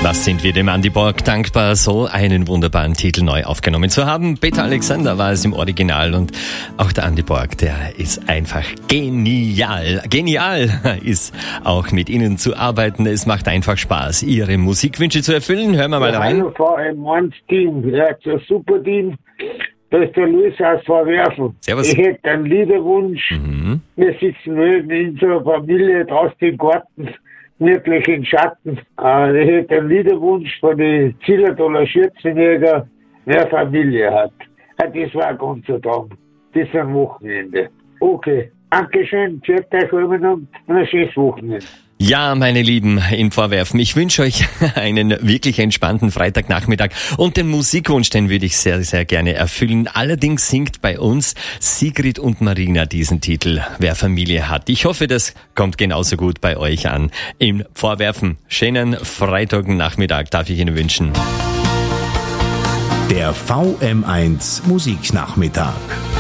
Was sind wir dem Andy Borg dankbar, so einen wunderbaren Titel neu aufgenommen zu haben. Peter Alexander war es im Original und auch der Andy Borg, der ist einfach genial. Genial ist auch mit Ihnen zu arbeiten. Es macht einfach Spaß, Ihre Musikwünsche zu erfüllen. Hören wir mal rein. Hallo VM1-Team, ihr habt ein super Team. Das ist der Luis aus Vorwerfen. Servus. Ich hätte einen Liederwunsch. Wir sitzen in unserer Familie draußen im Garten, wirklich in Schatten. Ich hätte einen Liederwunsch von den Zillertaler Schürzenjäger, wer Familie hat. Das war ganz so Tag. Das ist am Wochenende. Okay, Dankeschön, pfiat euch und ein schönes Wochenende. Ja, meine Lieben in Vorwerfen, ich wünsche euch einen wirklich entspannten Freitagnachmittag und den Musikwunsch, den würde ich sehr, sehr gerne erfüllen. Allerdings singt bei uns Sigrid und Marina diesen Titel, wer Familie hat. Ich hoffe, das kommt genauso gut bei euch an. Im Vorwerfen, schönen Freitagnachmittag darf ich Ihnen wünschen. Der VM1 Musiknachmittag.